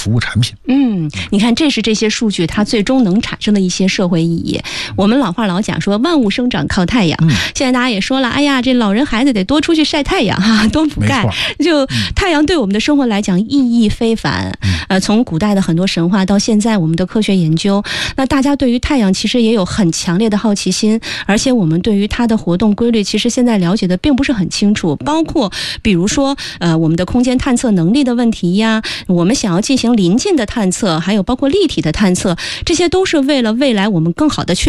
服务产品。 你看，这是这些数据它最终能产生的一些社会意义。我们老话老讲说，万物生长靠太阳。现在大家也说了，哎呀，这老人孩子得多出去晒太阳哈，多补钙。就太阳对我们的生活来讲意义非凡。从古代的很多神话到现在我们的科学研究，那大家对于太阳其实也有很强烈的好奇心，而且我们对于它的活动规律其实现在了解的并不是很清楚，包括比如说我们的空间探测能力的问题呀，我们想要进行临近的探测，还有包括立体的探测，这些都是为了未来我们更好的去